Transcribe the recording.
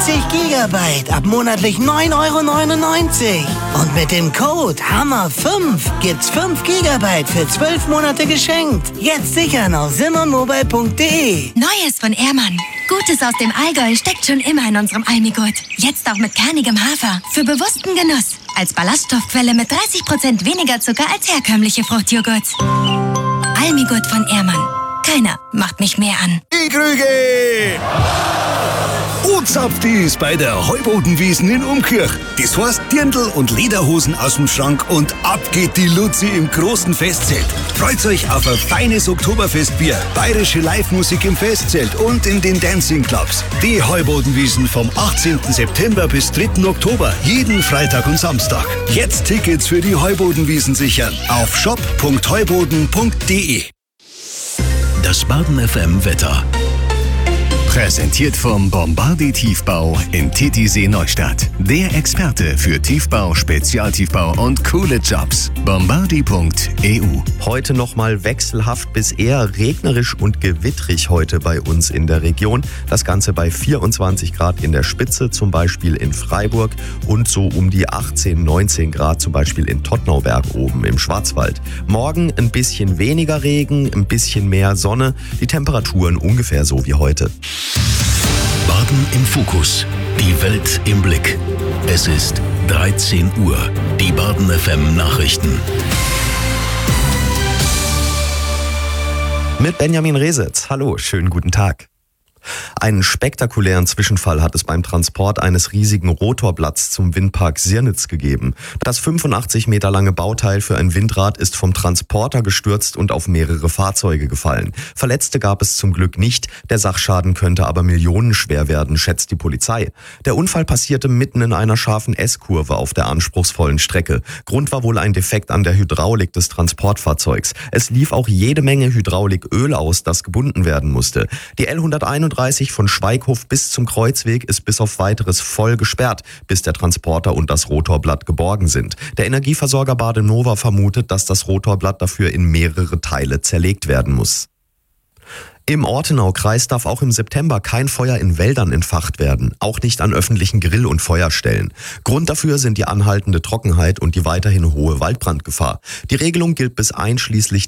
40 Gigabyte ab monatlich 9,99 €. Und mit dem Code HAMMER5 gibt's 5 Gigabyte für 12 Monate geschenkt. Jetzt sichern auf simonmobile.de. Neues von Ehrmann. Gutes aus dem Allgäu steckt schon immer in unserem Almigurt. Jetzt auch mit kernigem Hafer. Für bewussten Genuss. Als Ballaststoffquelle mit 30% weniger Zucker als herkömmliche Fruchtjoghurt. Almigurt von Ehrmann. Keiner macht mich mehr an. Die Krüge! Uzapft ist bei der Heubodenwiesen in Umkirch. Das heißt Dirndl und Lederhosen aus dem Schrank und ab geht die Luzi im großen Festzelt. Freut euch auf ein feines Oktoberfestbier, bayerische Live-Musik im Festzelt und in den Dancing Clubs. Die Heubodenwiesen vom 18. September bis 3. Oktober, jeden Freitag und Samstag. Jetzt Tickets für die Heubodenwiesen sichern auf shop.heuboden.de. Das Baden FM Wetter. Präsentiert vom Bombardi Tiefbau in Titisee Neustadt. Der Experte für Tiefbau, Spezialtiefbau und coole Jobs. Bombardi.eu. Heute nochmal wechselhaft bis eher regnerisch und gewittrig heute bei uns in der Region. Das Ganze bei 24 Grad in der Spitze, zum Beispiel in Freiburg, und so um die 18, 19 Grad zum Beispiel in Tottnauberg oben im Schwarzwald. Morgen ein bisschen weniger Regen, ein bisschen mehr Sonne, die Temperaturen ungefähr so wie heute. Baden im Fokus. Die Welt im Blick. Es ist 13 Uhr. Die Baden FM Nachrichten. Mit Benjamin Resetz. Hallo, schönen guten Tag. Einen spektakulären Zwischenfall hat es beim Transport eines riesigen Rotorblatts zum Windpark Sirnitz gegeben. Das 85 Meter lange Bauteil für ein Windrad ist vom Transporter gestürzt und auf mehrere Fahrzeuge gefallen. Verletzte gab es zum Glück nicht, der Sachschaden könnte aber millionenschwer werden, schätzt die Polizei. Der Unfall passierte mitten in einer scharfen S-Kurve auf der anspruchsvollen Strecke. Grund war wohl ein Defekt an der Hydraulik des Transportfahrzeugs. Es lief auch jede Menge Hydrauliköl aus, das gebunden werden musste. Die L131 von Schweighof bis zum Kreuzweg ist bis auf weiteres voll gesperrt, bis der Transporter und das Rotorblatt geborgen sind. Der Energieversorger Badenova vermutet, dass das Rotorblatt dafür in mehrere Teile zerlegt werden muss. Im Ortenaukreis darf auch im September kein Feuer in Wäldern entfacht werden, auch nicht an öffentlichen Grill- und Feuerstellen. Grund dafür sind die anhaltende Trockenheit und die weiterhin hohe Waldbrandgefahr. Die Regelung gilt bis einschließlich